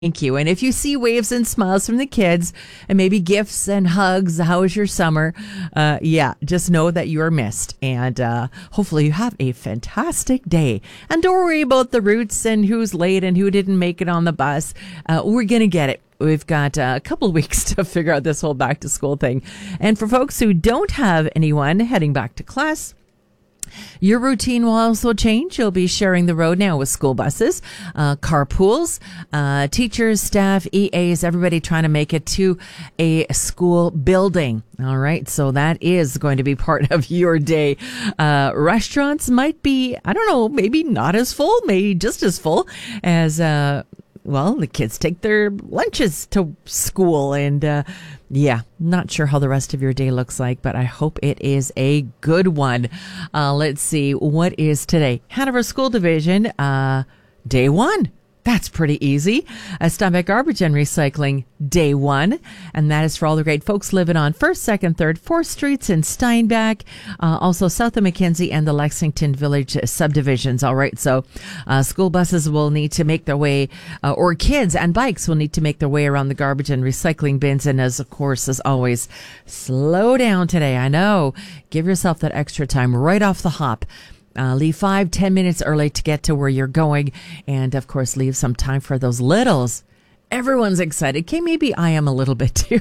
Thank you. And if you see waves and smiles from the kids and maybe gifts and hugs, how was your summer? Just know that you are missed. And hopefully you have a fantastic day. And don't worry about the routes and who's late and who didn't make it on the bus. We're going to get it. We've got a couple of weeks to figure out this whole back to school thing. And for folks who don't have anyone heading back to class, your routine will also change. You'll be sharing the road now with school buses, carpools, teachers, staff, EAs, everybody trying to make it to a school building. All right. So that is going to be part of your day. Restaurants might be, I don't know, maybe not as full, maybe just as full as, the kids take their lunches to school and, not sure how the rest of your day looks like, but I hope it is a good one. Let's see. What is today? Hanover School Division, day one. That's pretty easy. Steinbach Garbage and Recycling, day one. And that is for all the great folks living on 1st, 2nd, 3rd, 4th Streets in Steinbach. Also south of Mackenzie and the Lexington Village subdivisions. All right. So school buses will need to make their way, or kids and bikes will need to make their way around the garbage and recycling bins. And as always, slow down today. I know. Give yourself that extra time right off the hop. Leave 5-10 minutes early to get to where you're going. And of course, leave some time for those littles. Everyone's excited. Okay, maybe I am a little bit too.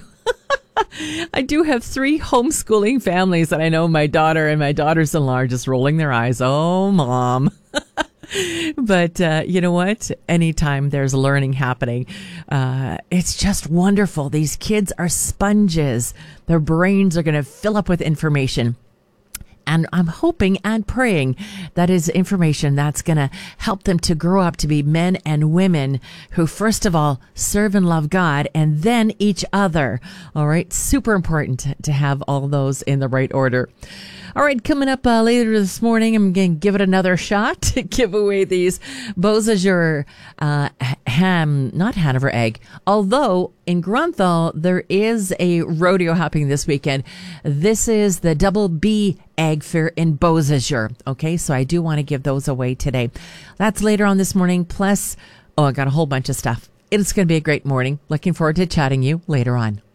I do have 3 homeschooling families that I know my daughter and my daughters-in-law are just rolling their eyes. Oh, Mom. But you know what? Anytime there's learning happening, it's just wonderful. These kids are sponges. Their brains are going to fill up with information. And I'm hoping and praying that is information that's going to help them to grow up to be men and women who, first of all, serve and love God and then each other. All right. Super important to have all those in the right order. All right. Coming up later this morning, I'm going to give it another shot to give away these Beausejour ham, not Hanover egg. Although in Grunthal, there is a rodeo happening this weekend. This is the Double B Egg Fair in Beausejour. Okay, so I do want to give those away today. That's later on this morning. Plus, I got a whole bunch of stuff. It's going to be a great morning. Looking forward to chatting you later on.